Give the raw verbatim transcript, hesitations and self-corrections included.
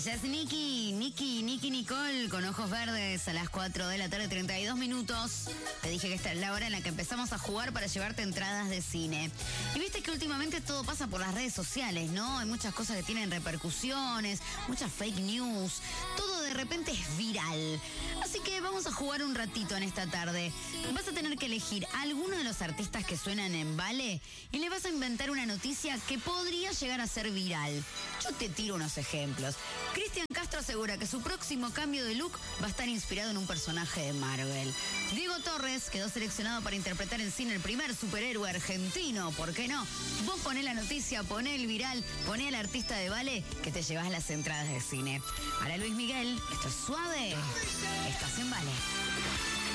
Ya es Nicky, Nicky, Nicky Nicole con ojos verdes a las cuatro de la tarde, treinta y dos minutos. Te dije que esta es la hora en la que empezamos a jugar para llevarte entradas de cine. Y viste que últimamente todo pasa por las redes sociales, ¿no? Hay muchas cosas que tienen repercusiones, muchas fake news. Todo de repente es viral. Así que vamos a jugar un ratito en esta tarde. Vas a tener que elegir a alguno de los artistas que suenan en Vale y le vas a inventar una noticia que podría llegar a ser viral. Yo te tiro unos ejemplos. Cristian Castro asegura que su próximo cambio de look va a estar inspirado en un personaje de Marvel. Diego Torres quedó seleccionado para interpretar en cine el primer superhéroe argentino. ¿Por qué no? Vos poné la noticia, poné el viral, poné al artista de Vale que te llevas las entradas de cine. Para Luis Miguel, esto es Suave. Estás en Vale.